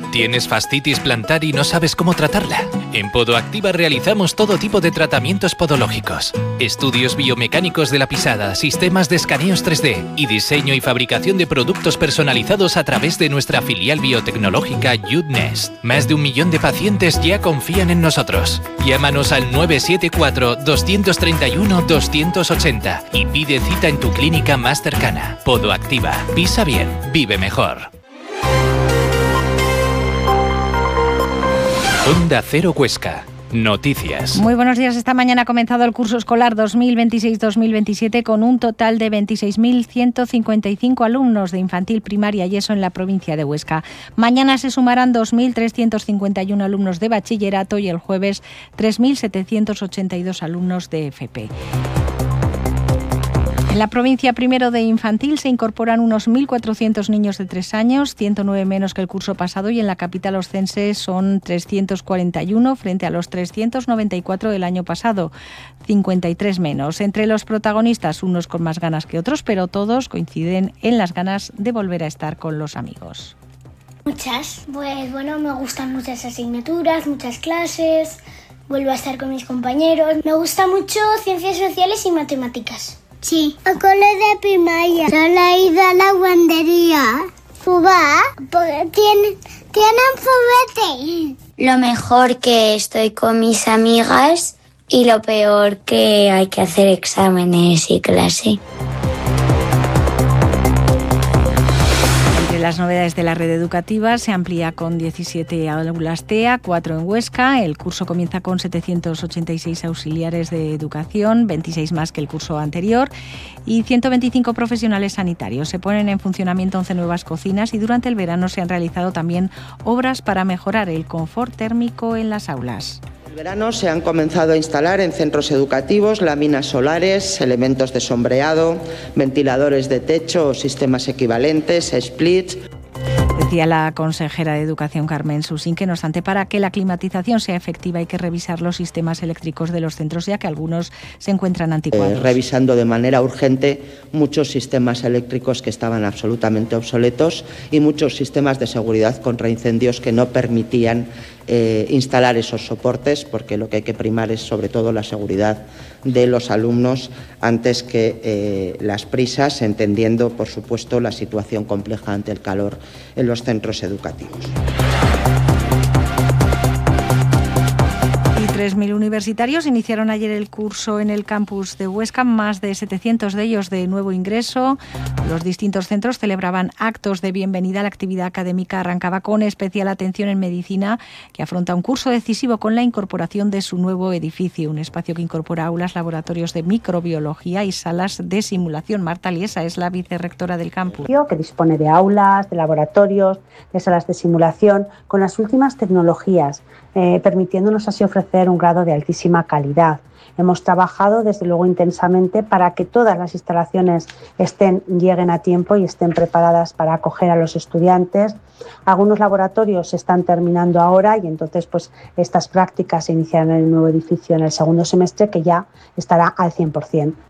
¿Tienes fascitis plantar y no sabes cómo tratarla? En Podoactiva realizamos todo tipo de tratamientos podológicos, estudios biomecánicos de la pisada, sistemas de escaneos 3D y diseño y fabricación de productos personalizados a través de nuestra filial biotecnológica YouthNest. Más de 1 millón de pacientes ya confían en nosotros. Llámanos al 974-231-280 y pide cita en tu clínica más cercana. Podoactiva. Pisa bien. Vive mejor. Onda Cero Huesca. Noticias. Muy buenos días. Esta mañana ha comenzado el curso escolar 2026-2027 con un total de 26.155 alumnos de infantil, primaria y ESO en la provincia de Huesca. Mañana se sumarán 2.351 alumnos de bachillerato y el jueves 3.782 alumnos de FP. En la provincia primero de infantil se incorporan unos 1.400 niños de 3 años, 109 menos que el curso pasado, y en la capital oscense son 341 frente a los 394 del año pasado, 53 menos. Entre los protagonistas, unos con más ganas que otros, pero todos coinciden en las ganas de volver a estar con los amigos. Muchas. Pues bueno, me gustan muchas asignaturas, muchas clases, vuelvo a estar con mis compañeros. Me gusta mucho ciencias sociales y matemáticas. Sí, al cole de primaria. Solo he ido a la guardería. ¿Fubá? Porque tienen juguete. Lo mejor que estoy con mis amigas y lo peor que hay que hacer exámenes y clase. Las novedades de la red educativa: se amplía con 17 aulas TEA, 4 en Huesca. El curso comienza con 786 auxiliares de educación, 26 más que el curso anterior, y 125 profesionales sanitarios. Se ponen en funcionamiento 11 nuevas cocinas y durante el verano se han realizado también obras para mejorar el confort térmico en las aulas. En verano se han comenzado a instalar en centros educativos láminas solares, elementos de sombreado, ventiladores de techo o sistemas equivalentes, splits. Decía la consejera de Educación, Carmen Susín, que no obstante, para que la climatización sea efectiva hay que revisar los sistemas eléctricos de los centros, ya que algunos se encuentran anticuados. Revisando de manera urgente muchos sistemas eléctricos que estaban absolutamente obsoletos y muchos sistemas de seguridad contra incendios que no permitían instalar esos soportes, porque lo que hay que primar es sobre todo la seguridad de los alumnos antes que las prisas, entendiendo por supuesto la situación compleja ante el calor en los centros educativos. 3.000 universitarios iniciaron ayer el curso en el campus de Huesca, más de 700 de ellos de nuevo ingreso. Los distintos centros celebraban actos de bienvenida. La actividad académica arrancaba con especial atención en medicina, que afronta un curso decisivo con la incorporación de su nuevo edificio, un espacio que incorpora aulas, laboratorios de microbiología y salas de simulación. Marta Liesa es la vicerrectora del campus. Que dispone de aulas, de laboratorios, de salas de simulación con las últimas tecnologías, permitiéndonos así ofrecer un grado de altísima calidad. Hemos trabajado desde luego intensamente para que todas las instalaciones lleguen a tiempo y estén preparadas para acoger a los estudiantes. Algunos laboratorios se están terminando ahora y entonces pues estas prácticas se iniciarán en el nuevo edificio en el segundo semestre, que ya estará al 100%.